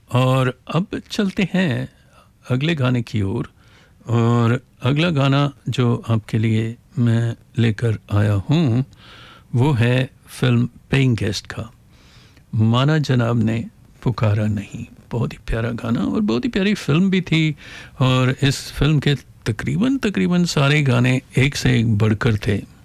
और अब चलते हैं अगले गाने की ओर। और अगला गाना जो आपके लिए मैं लेकर आया हूँ वो है फिल्म पेइंग गेस्ट का, माना जनाब ने पुकारा नहीं। बहुत ही प्यारा गाना और बहुत ही प्यारी फिल्म भी थी। और इस फिल्म के तकरीबन तकरीबन सारे गाने एक से एक बढ़कर थे।